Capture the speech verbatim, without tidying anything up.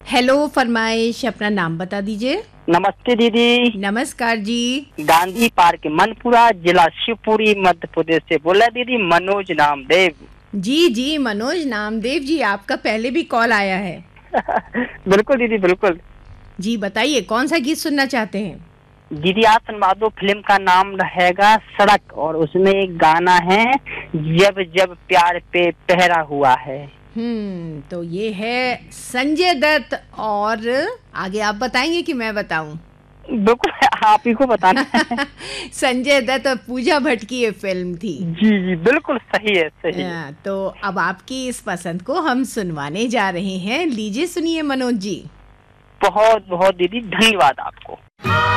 Hello, फरमाइश, अपना नाम बता दीजिए। नमस्ते दीदी। नमस्कार जी। गांधी पार्क मनपुरा, जिला शिवपुरी, मध्य प्रदेश से बोला दीदी, मनोज नामदेव। जी जी मनोज नामदेव जी, आपका पहले भी कॉल आया है। बिल्कुल दीदी बिल्कुल। जी बताइए, कौन सा गीत सुनना चाहते हैं? दीदी आप सुनवा दो, फिल्म का नाम रहेगा सड़क और उसमें एक गाना है, जब जब प्यार पे पहरा हुआ है। हम्म तो ये है संजय दत्त, और आगे आप बताएंगे कि मैं बताऊं? बिल्कुल आप ही को बताना है। संजय दत्त और पूजा भट्ट की ये फिल्म थी। जी जी बिल्कुल सही है, सही है। आ, तो अब आपकी इस पसंद को हम सुनवाने जा रहे हैं। लीजिए सुनिए मनोज जी। बहुत बहुत दीदी धन्यवाद आपको।